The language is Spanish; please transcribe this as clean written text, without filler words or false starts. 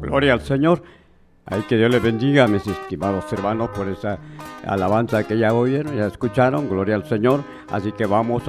Gloria al Señor. Ay, que Dios les bendiga, mis estimados hermanos, por esa alabanza que ya oyeron, ya escucharon. Gloria al Señor. Así que vamos